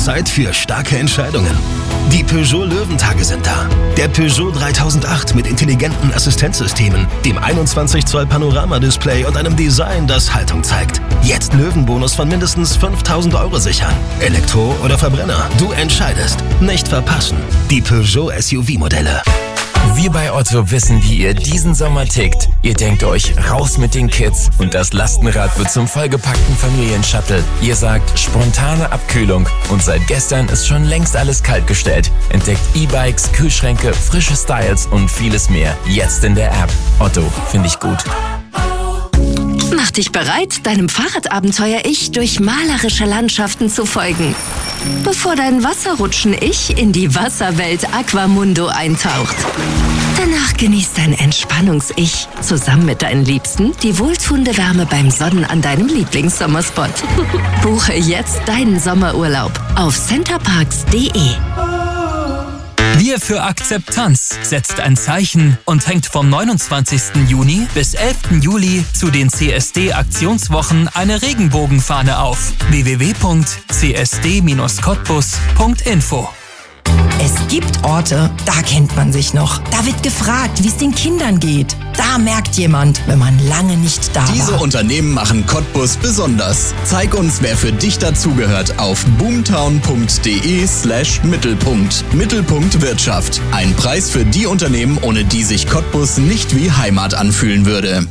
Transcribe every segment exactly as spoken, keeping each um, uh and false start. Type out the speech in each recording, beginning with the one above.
Zeit für starke Entscheidungen. Die Peugeot Löwentage sind da. Der Peugeot dreitausendacht mit intelligenten Assistenzsystemen, dem einundzwanzig Zoll Panoramadisplay und einem Design, das Haltung zeigt. Jetzt Löwenbonus von mindestens fünftausend Euro sichern. Elektro oder Verbrenner, du entscheidest. Nicht verpassen. Die Peugeot S U V-Modelle. Wir bei Otto wissen, wie ihr diesen Sommer tickt. Ihr denkt euch, raus mit den Kids und das Lastenrad wird zum vollgepackten Familienshuttle. Ihr sagt, spontane Abkühlung und seit gestern ist schon längst alles kaltgestellt. Entdeckt E-Bikes, Kühlschränke, frische Styles und vieles mehr. Jetzt in der App. Otto, finde ich gut. Mach dich bereit, deinem Fahrradabenteuer-Ich durch malerische Landschaften zu folgen. Bevor dein Wasserrutschen-Ich in die Wasserwelt Aquamundo eintaucht. Danach genießt dein Entspannungs-Ich zusammen mit deinen Liebsten die wohltuende Wärme beim Sonnen an deinem Lieblingssommerspot. Buche jetzt deinen Sommerurlaub auf centerparks punkt de. Wir für Akzeptanz setzt ein Zeichen und hängt vom neunundzwanzigsten Juni bis elften Juli zu den C S D-Aktionswochen eine Regenbogenfahne auf. w w w punkt c s d dash cottbus punkt info. Es gibt Orte, da kennt man sich noch. Da wird gefragt, wie es den Kindern geht. Da merkt jemand, wenn man lange nicht da war. Diese Unternehmen machen Cottbus besonders. Zeig uns, wer für dich dazugehört auf boomtown punkt de slash Mittelpunkt. Mittelpunkt Wirtschaft. Ein Preis für die Unternehmen, ohne die sich Cottbus nicht wie Heimat anfühlen würde.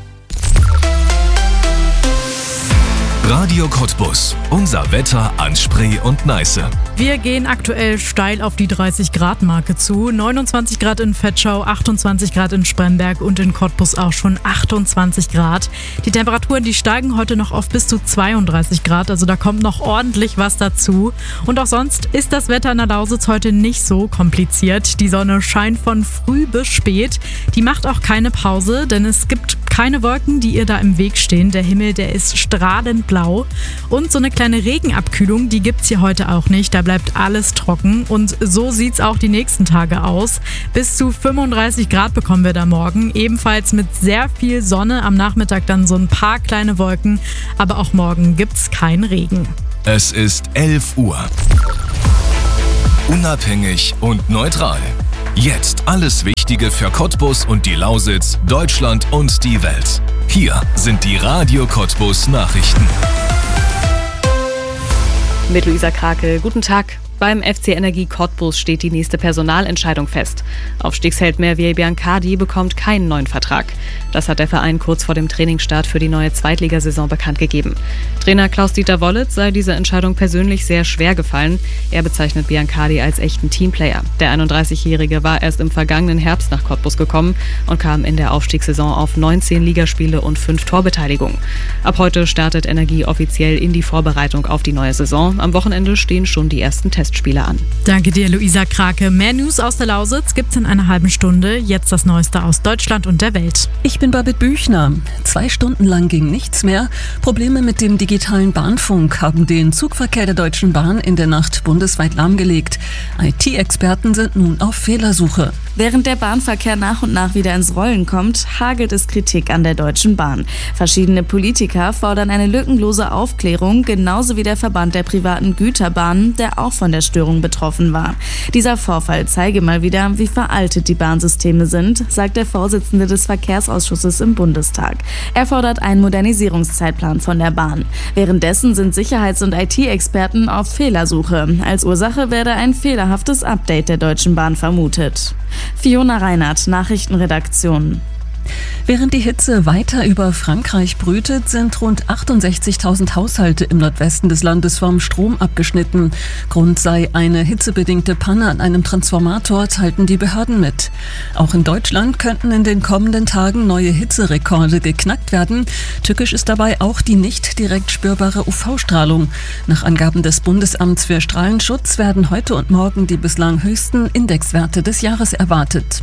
Radio Cottbus. Unser Wetter an Spree und Neiße. Wir gehen aktuell steil auf die dreißig Grad Marke zu. neunundzwanzig Grad in Vetschau, achtundzwanzig Grad in Spremberg und in Cottbus auch schon achtundzwanzig Grad. Die Temperaturen, die steigen heute noch auf bis zu zweiunddreißig Grad, also da kommt noch ordentlich was dazu. Und auch sonst ist das Wetter in der Lausitz heute nicht so kompliziert. Die Sonne scheint von früh bis spät. Die macht auch keine Pause, denn es gibt keine Wolken, die ihr da im Weg stehen. Der Himmel, der ist strahlend blau. Und so eine kleine Regenabkühlung, die gibt's hier heute auch nicht. Da bleibt alles trocken. Und so sieht's auch die nächsten Tage aus. Bis zu fünfunddreißig Grad bekommen wir da morgen. Ebenfalls mit sehr viel Sonne. Am Nachmittag dann so ein paar kleine Wolken. Aber auch morgen gibt's keinen Regen. Es ist elf Uhr. Unabhängig und neutral. Jetzt alles Wichtige für Cottbus und die Lausitz, Deutschland und die Welt. Hier sind die Radio Cottbus Nachrichten. Mit Luisa Krake, guten Tag. Beim F C Energie Cottbus steht die nächste Personalentscheidung fest. Aufstiegsheld Mervier Biancardi bekommt keinen neuen Vertrag. Das hat der Verein kurz vor dem Trainingsstart für die neue Zweitligasaison bekannt gegeben. Trainer Klaus-Dieter Wollitz sei diese Entscheidung persönlich sehr schwer gefallen. Er bezeichnet Biancardi als echten Teamplayer. Der einunddreißigjährige war erst im vergangenen Herbst nach Cottbus gekommen und kam in der Aufstiegssaison auf neunzehn Ligaspiele und fünf Torbeteiligungen. Ab heute startet Energie offiziell in die Vorbereitung auf die neue Saison. Am Wochenende stehen schon die ersten Tests Spiele an. Danke dir, Luisa Krake. Mehr News aus der Lausitz gibt's in einer halben Stunde. Jetzt das Neueste aus Deutschland und der Welt. Ich bin Babette Büchner. Zwei Stunden lang ging nichts mehr. Probleme mit dem digitalen Bahnfunk haben den Zugverkehr der Deutschen Bahn in der Nacht bundesweit lahmgelegt. I T-Experten sind nun auf Fehlersuche. Während der Bahnverkehr nach und nach wieder ins Rollen kommt, hagelt es Kritik an der Deutschen Bahn. Verschiedene Politiker fordern eine lückenlose Aufklärung, genauso wie der Verband der privaten Güterbahnen, der auch von der Störung betroffen war. Dieser Vorfall zeige mal wieder, wie veraltet die Bahnsysteme sind, sagt der Vorsitzende des Verkehrsausschusses im Bundestag. Er fordert einen Modernisierungszeitplan von der Bahn. Währenddessen sind Sicherheits- und I T-Experten auf Fehlersuche. Als Ursache werde ein fehlerhaftes Update der Deutschen Bahn vermutet. Fiona Reinhardt, Nachrichtenredaktion. Während die Hitze weiter über Frankreich brütet, sind rund achtundsechzigtausend Haushalte im Nordwesten des Landes vom Strom abgeschnitten. Grund sei eine hitzebedingte Panne an einem Transformator, teilten die Behörden mit. Auch in Deutschland könnten in den kommenden Tagen neue Hitzerekorde geknackt werden. Tückisch ist dabei auch die nicht direkt spürbare U V-Strahlung. Nach Angaben des Bundesamts für Strahlenschutz werden heute und morgen die bislang höchsten Indexwerte des Jahres erwartet.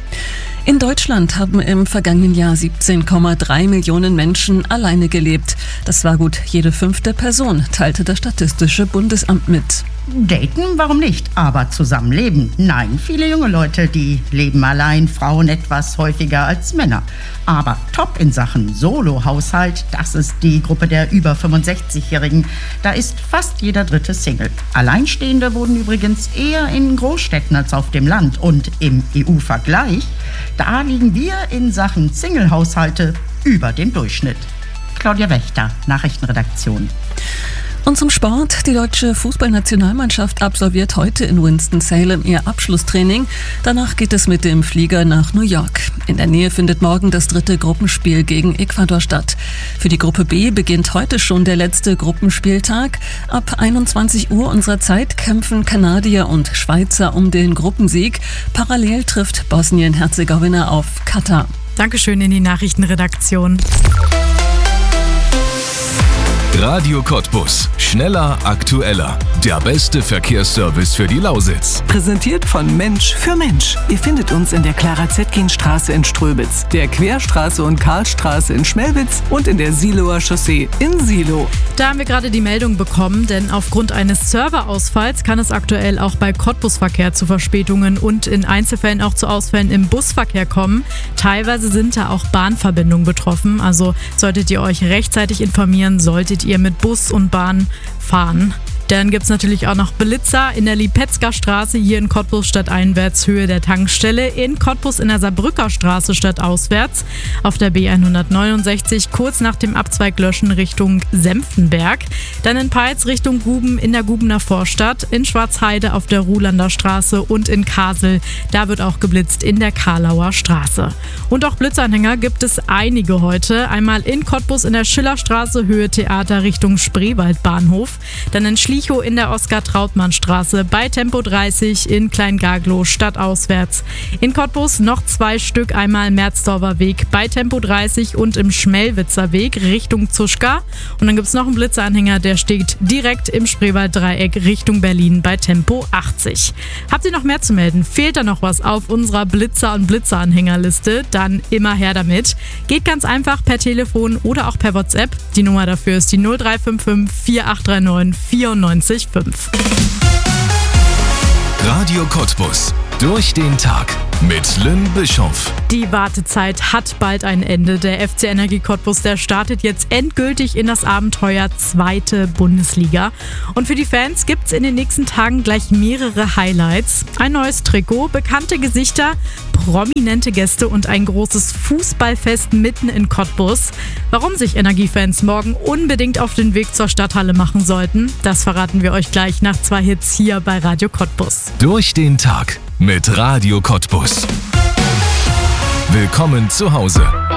In Deutschland haben im vergangenen Jahr siebzehn Komma drei Millionen Menschen alleine gelebt. Das war gut jede fünfte Person, teilte das Statistische Bundesamt mit. Daten, warum nicht? Aber zusammenleben? Nein, viele junge Leute, die leben allein, Frauen etwas häufiger als Männer. Aber top in Sachen Solo-Haushalt, das ist die Gruppe der über fünfundsechzigjährigen. Da ist fast jeder dritte Single. Alleinstehende wurden übrigens eher in Großstädten als auf dem Land. Und im E U-Vergleich, da liegen wir in Sachen Single-Haushalte über dem Durchschnitt. Claudia Wächter, Nachrichtenredaktion. Und zum Sport. Die deutsche Fußballnationalmannschaft absolviert heute in Winston-Salem ihr Abschlusstraining. Danach geht es mit dem Flieger nach New York. In der Nähe findet morgen das dritte Gruppenspiel gegen Ecuador statt. Für die Gruppe B beginnt heute schon der letzte Gruppenspieltag. Ab einundzwanzig Uhr unserer Zeit kämpfen Kanadier und Schweizer um den Gruppensieg. Parallel trifft Bosnien-Herzegowina auf Katar. Dankeschön in die Nachrichtenredaktion. Radio Cottbus. Schneller, aktueller. Der beste Verkehrsservice für die Lausitz. Präsentiert von Mensch für Mensch. Ihr findet uns in der Clara-Zetkin-Straße in Ströbitz, der Querstraße und Karlstraße in Schmelwitz und in der Siloer Chaussee in Silo. Da haben wir gerade die Meldung bekommen, denn aufgrund eines Serverausfalls kann es aktuell auch bei Cottbus-Verkehr zu Verspätungen und in Einzelfällen auch zu Ausfällen im Busverkehr kommen. Teilweise sind da auch Bahnverbindungen betroffen, also solltet ihr euch rechtzeitig informieren, solltet ihr mit Bus und Bahn fahren. Dann gibt es natürlich auch noch Blitzer in der Lipetzker Straße hier in Cottbus stadteinwärts Höhe der Tankstelle, in Cottbus in der Saarbrücker Straße stadtauswärts, auf der B hundertneunundsechzig kurz nach dem Abzweig Löschen Richtung Senftenberg, dann in Peitz Richtung Guben in der Gubener Vorstadt, in Schwarzheide auf der Ruhlander Straße und in Kasel, da wird auch geblitzt in der Karlauer Straße. Und auch Blitzanhänger gibt es einige heute, einmal in Cottbus in der Schillerstraße Höhe Theater Richtung Spreewaldbahnhof, dann in Schlie in der Oskar-Trautmann-Straße bei Tempo dreißig in Kleingaglow stadtauswärts. In Cottbus noch zwei Stück, einmal Merzdorfer Weg bei Tempo dreißig und im Schmelwitzer Weg Richtung Zuschka. Und dann gibt es noch einen Blitzeranhänger, der steht direkt im Spreewald-Dreieck Richtung Berlin bei Tempo achtzig. Habt ihr noch mehr zu melden? Fehlt da noch was auf unserer Blitzer- und Blitzeranhängerliste? Dann immer her damit. Geht ganz einfach per Telefon oder auch per WhatsApp. Die Nummer dafür ist die null drei fünf fünf vier acht drei neun vier neun fünf. Radio Cottbus. Durch den Tag mit Lynn Bischoff. Die Wartezeit hat bald ein Ende. Der F C Energie Cottbus, der startet jetzt endgültig in das Abenteuer zweite Bundesliga. Und für die Fans gibt es in den nächsten Tagen gleich mehrere Highlights. Ein neues Trikot, bekannte Gesichter, prominente Gäste und ein großes Fußballfest mitten in Cottbus. Warum sich Energiefans morgen unbedingt auf den Weg zur Stadthalle machen sollten, das verraten wir euch gleich nach zwei Hits hier bei Radio Cottbus. Durch den Tag mit Radio Cottbus. Willkommen zu Hause.